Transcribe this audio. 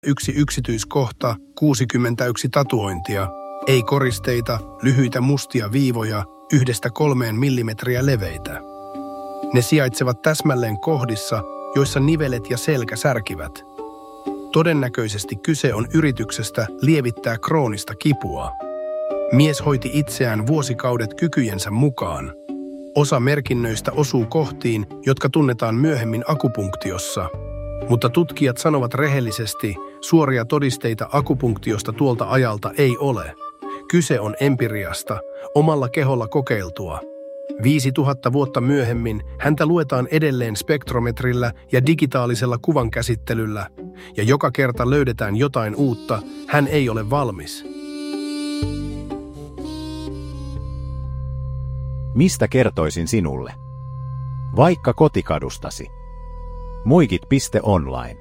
1 yksityiskohta, 61 tatuointia, ei koristeita, lyhyitä mustia viivoja, 1–3 millimetriä leveitä. Ne sijaitsevat täsmälleen kohdissa, joissa nivelet ja selkä särkivät. Todennäköisesti kyse on yrityksestä lievittää kroonista kipua. Mies hoiti itseään vuosikaudet kykyjensä mukaan. Osa merkinnöistä osuu kohtiin, jotka tunnetaan myöhemmin akupunktiossa. Mutta tutkijat sanovat rehellisesti, suoria todisteita akupunktiosta tuolta ajalta ei ole. Kyse on empiriasta, omalla keholla kokeiltua. 5000 vuotta myöhemmin häntä luetaan edelleen spektrometrillä ja digitaalisella kuvankäsittelyllä, ja joka kerta löydetään jotain uutta, hän ei ole valmis. Mistä kertoisin sinulle? Vaikka kotikadustasi. Muikit.online